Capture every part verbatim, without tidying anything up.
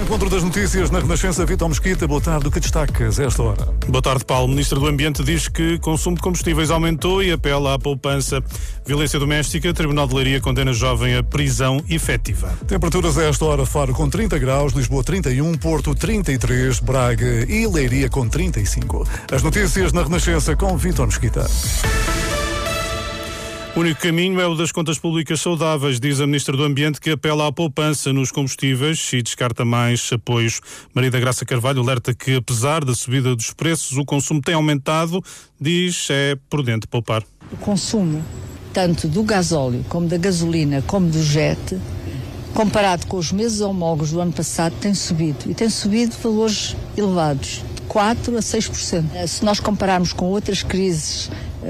Ao encontro das notícias na Renascença, Vítor Mesquita, boa tarde. O que destacas a esta hora? Boa tarde, Paulo. O Ministro do Ambiente diz que o consumo de combustíveis aumentou e apela à poupança. Violência doméstica, Tribunal de Leiria condena jovem a prisão efetiva. Temperaturas a esta hora: Faro com trinta graus, Lisboa trinta e um, Porto trinta e três, Braga e Leiria com trinta e cinco. As notícias na Renascença com Vítor Mesquita. O único caminho é o das contas públicas saudáveis, diz a Ministra do Ambiente, que apela à poupança nos combustíveis e descarta mais apoios. Maria da Graça Carvalho alerta que, apesar da subida dos preços, o consumo tem aumentado, diz é prudente poupar. O consumo, tanto do gasóleo, como da gasolina, como do jet, comparado com os meses homólogos do ano passado, tem subido. E tem subido valores elevados, de quatro a seis por cento. Se nós compararmos com outras crises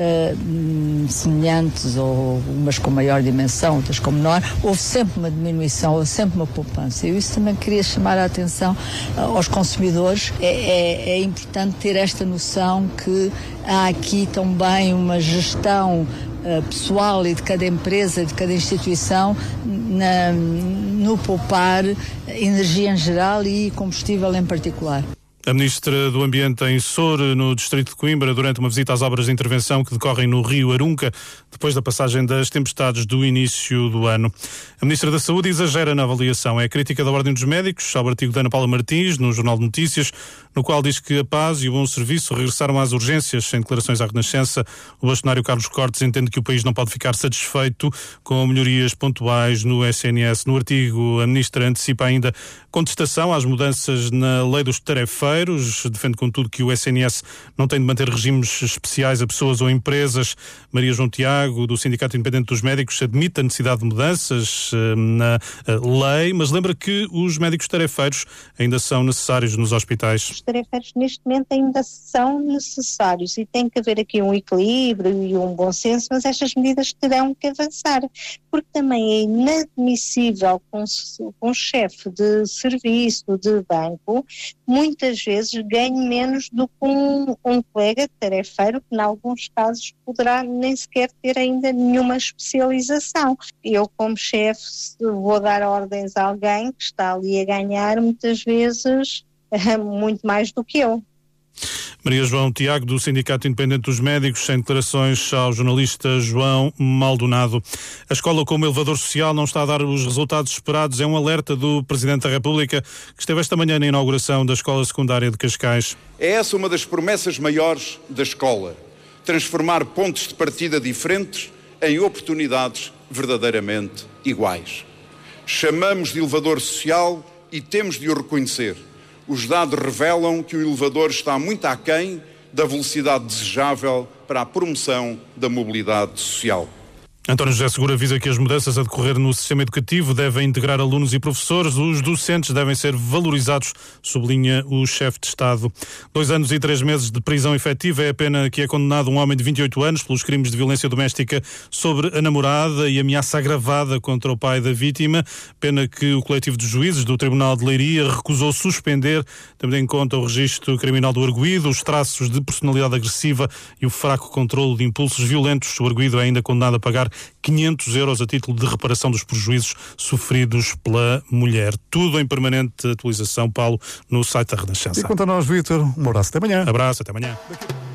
Uh, semelhantes, ou umas com maior dimensão, outras com menor, houve sempre uma diminuição, houve sempre uma poupança. Eu isso também queria chamar a atenção uh, aos consumidores. É, é, é importante ter esta noção que há aqui também uma gestão uh, pessoal e de cada empresa, de cada instituição, na, no poupar energia em geral e combustível em particular. A Ministra do Ambiente em Soure, no distrito de Coimbra, durante uma visita às obras de intervenção que decorrem no rio Arunca, depois da passagem das tempestades do início do ano. A Ministra da Saúde exagera na avaliação. É a crítica da Ordem dos Médicos ao artigo de Ana Paula Martins, no Jornal de Notícias, no qual diz que a paz e o bom serviço regressaram às urgências. Em declarações à Renascença, o bastonário Carlos Cortes entende que o país não pode ficar satisfeito com melhorias pontuais no S N S. No artigo, a Ministra antecipa ainda contestação às mudanças na lei dos tarefeiros. Defende, contudo, que o S N S não tem de manter regimes especiais a pessoas ou empresas. Maria João Tiago, do Sindicato Independente dos Médicos, admite a necessidade de mudanças uh, na uh, lei, mas lembra que os médicos tarefeiros ainda são necessários nos hospitais. Os tarefeiros, neste momento, ainda são necessários e tem que haver aqui um equilíbrio e um bom senso, mas estas medidas terão que avançar, porque também é inadmissível com um chefe de serviço, de banco, muitas vezes ganhe menos do que um, um colega tarefeiro que, em alguns casos, poderá nem sequer ter ainda nenhuma especialização. Eu, como chefe, vou dar ordens a alguém que está ali a ganhar, muitas vezes, muito mais do que eu. Maria João Tiago, do Sindicato Independente dos Médicos, em declarações ao jornalista João Maldonado. A escola como elevador social não está a dar os resultados esperados. É um alerta do Presidente da República, que esteve esta manhã na inauguração da Escola Secundária de Cascais. É essa uma das promessas maiores da escola: transformar pontos de partida diferentes em oportunidades verdadeiramente iguais. Chamamos de elevador social e temos de o reconhecer. Os dados revelam que o elevador está muito aquém da velocidade desejável para a promoção da mobilidade social. António José Seguro avisa que as mudanças a decorrer no sistema educativo devem integrar alunos e professores. Os docentes devem ser valorizados, sublinha o chefe de Estado. Dois anos e três meses de prisão efetiva é a pena que é condenado um homem de vinte e oito anos pelos crimes de violência doméstica sobre a namorada e ameaça agravada contra o pai da vítima. Pena que o coletivo de juízes do Tribunal de Leiria recusou suspender, tendo em conta o registro criminal do arguido, os traços de personalidade agressiva e o fraco controle de impulsos violentos. O arguido é ainda condenado a pagar quinhentos euros a título de reparação dos prejuízos sofridos pela mulher. Tudo em permanente atualização, Paulo, no site da Renascença. E quanto a nós, Vítor, um abraço, até amanhã. Abraço, até amanhã.